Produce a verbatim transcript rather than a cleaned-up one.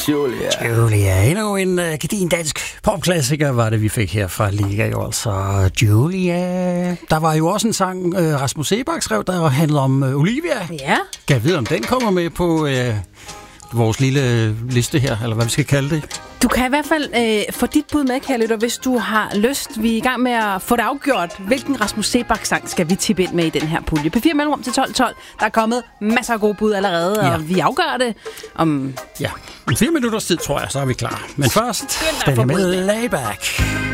Julia. Julia. Endnu en uh, gedin dansk popklassiker var det, vi fik her fra Liga. Jo, altså Julia. Der var jo også en sang, uh, Rasmus Seebach skrev, der handlede om uh, Olivia. Ja. Kan jeg vide, om den kommer med på uh, vores lille liste her, eller hvad vi skal kalde det? Du kan i hvert fald øh, få dit bud med, kære lytter, hvis du har lyst. Vi er i gang med at få det afgjort. Hvilken Rasmus Seebach-sang skal vi tippe ind med i den her pulje? P fire mellemrum til tolv tolv. Der er kommet masser af gode bud allerede, ja. Og vi afgør det om... Ja, om fire minutters tid, tror jeg, så er vi klar. Men først, den er med Layback.